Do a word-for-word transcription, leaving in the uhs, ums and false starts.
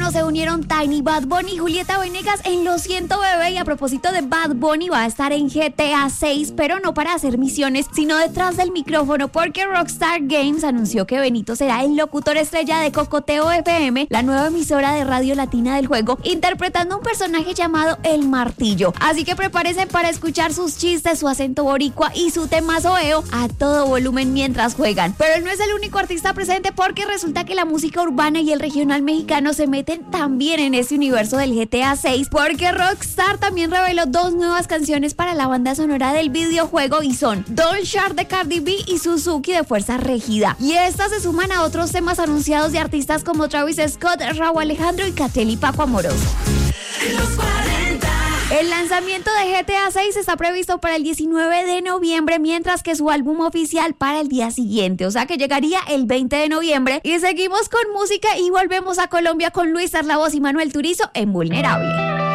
bueno, se unieron Tiny, Bad Bunny y Julieta Venegas en Lo Siento Bebé. Y a propósito de Bad Bunny, va a estar en G T A seis, pero no para hacer misiones, sino detrás del micrófono, porque Rockstar Games anunció que Benito será el locutor estrella de Cocoteo F M, la nueva emisora de radio latina del juego, interpretando un personaje llamado El Martillo. Así que prepárense para escuchar sus chistes, su acento boricua y su temazo eo a todo volumen mientras juegan. Pero él no es el único artista presente, porque resulta que la música urbana y el regional mexicano se meten también en este universo del G T A seis, porque Rockstar también reveló dos nuevas canciones para la banda sonora del videojuego y son Don't Shark de Cardi B y Suzuki de Fuerza Régida. Y estas se suman a otros temas anunciados de artistas como Travis Scott, Rauw Alejandro y Catriel y Paco Amoroso. Los cuarenta. El lanzamiento de G T A seis está previsto para el diecinueve de noviembre, mientras que su álbum oficial para el día siguiente, o sea que llegaría el veinte de noviembre. Y seguimos con música y volvemos a Colombia con Luis Arlavoz y Manuel Turizo en Vulnerable.